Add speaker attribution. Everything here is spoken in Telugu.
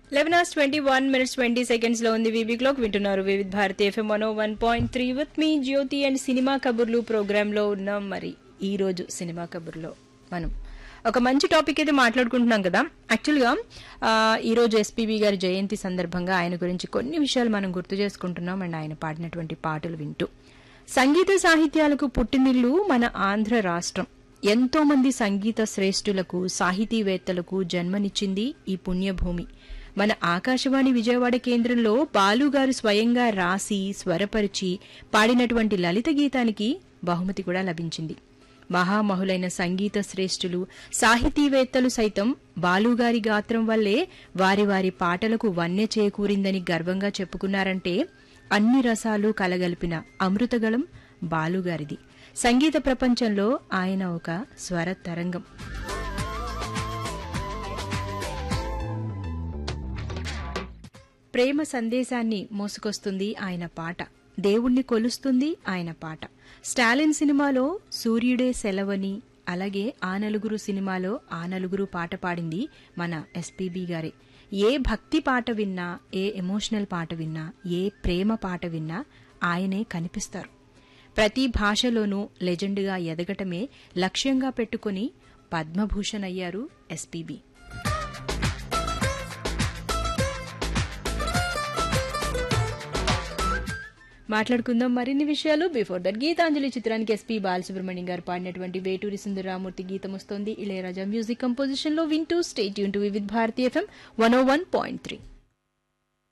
Speaker 1: 11:21 20 లో ఉంది వీబీ క్లాక్. వింటున్నారు Vividh Bharati FM 101.3 with me Jyothi and cinema కబుర్లు ప్రోగ్రామ్ లో ఉన్నాం. మరి ఈ రోజు సినిమా కబుర్లో మనం ఒక మంచి టాపిక్ అయితే మాట్లాడుకుంటున్నాం కదా. యాక్చువల్ గా ఈ రోజు ఎస్పీబీ గారి జయంతి సందర్భంగా ఆయన గురించి కొన్ని విషయాలు మనం గుర్తు చేసుకుంటున్నాం అండ్ ఆయన పాడినటువంటి పాటలు వింటూ. సంగీత సాహిత్యాలకు పుట్టినిల్లు మన ఆంధ్ర రాష్ట్రం. ఎంతో మంది సంగీత శ్రేష్ఠులకు సాహితీవేత్తలకు జన్మనిచ్చింది ఈ పుణ్యభూమి. మన ఆకాశవాణి విజయవాడ కేంద్రంలో బాలుగారు స్వయంగా రాసి స్వరపరిచి పాడినటువంటి లలిత గీతానికి బహుమతి కూడా లభించింది. మహామహులైన సంగీత శ్రేష్ఠులు సాహితీవేత్తలు సైతం బాలుగారి గాత్రం వల్లే వారి వారి పాటలకు వన్నె చేకూరిందని గర్వంగా చెప్పుకున్నారంటే అన్ని రసాలు కలగలిపిన అమృతగళం బాలుగారిది. సంగీత ప్రపంచంలో ఆయన ఒక స్వర తరంగం. ప్రేమ సందేశాన్ని మోసుకొస్తుంది ఆయన పాట. దేవుణ్ణి కొలుస్తుంది ఆయన పాట. స్టాలిన్ సినిమాలో సూర్యుడే సెలవని, అలాగే ఆ నలుగురు సినిమాలో ఆ నలుగురు పాట పాడింది మన ఎస్పీబీ గారే. ఏ భక్తి పాట విన్నా, ఏ ఎమోషనల్ పాట విన్నా, ఏ ప్రేమ పాట విన్నా ఆయనే కనిపిస్తారు. ప్రతి భాషలోనూ లెజెండ్గా ఎదగటమే లక్ష్యంగా పెట్టుకుని పద్మభూషణ్ అయ్యారు ఎస్పీబీ. మాట్లాడుకుందాం మరిన్ని విషయాలు. బిఫోర్ దట్ గీతాంజలి చిత్రానికి ఎస్పీ బాలసుబ్రహ్మణ్యం గారు పాడినటువంటి వేటూరి సుందరరామూర్తి గీతం వస్తోంది. ఇళయరాజా మ్యూజిక్ కంపోజిషన్ లో వింటూ stay tune to Vividh Bharati FM 101.3.